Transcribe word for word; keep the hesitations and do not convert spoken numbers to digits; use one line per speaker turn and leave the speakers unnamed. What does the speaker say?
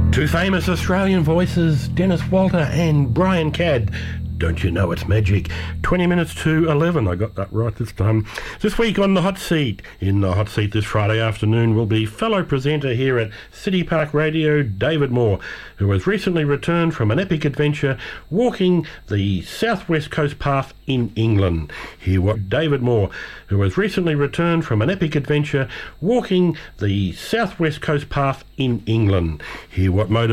Two famous Australian voices, Dennis Walter and Brian Cadd. Don't you know it's magic? twenty minutes to eleven. I got that right this time. This week on The Hot Seat. In The Hot Seat this Friday afternoon will be fellow presenter here at City Park Radio, David Moore, who has recently returned from an epic adventure walking the Southwest Coast Path in England. Hear what David Moore, who has recently returned from an epic adventure walking the Southwest Coast Path in England. Hear what motivated